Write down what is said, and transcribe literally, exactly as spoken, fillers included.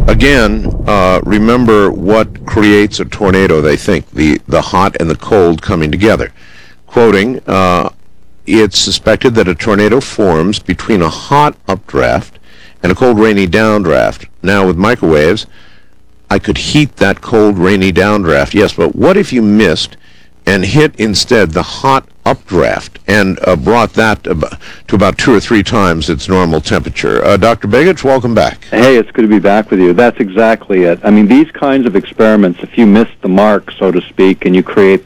Again, uh, remember what creates a tornado, they think, the, the hot and the cold coming together. Quoting, uh, it's suspected that a tornado forms between a hot updraft and a cold, rainy downdraft. Now, with microwaves, I could heat that cold, rainy downdraft, yes, but what if you missed and hit instead the hot updraft and uh, brought that ab- to about two or three times its normal temperature? Uh, Doctor Begich, welcome back. Hey, it's good to be back with you. That's exactly it. I mean, these kinds of experiments, if you miss the mark, so to speak, and you create